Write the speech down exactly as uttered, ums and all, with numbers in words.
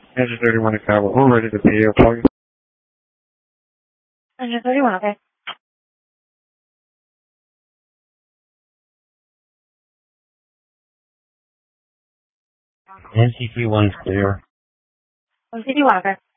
Engine thirty-one to Cabo. We're ready to pay your plug. Engine thirty-one, okay. N C three one is clear. N C three one, okay.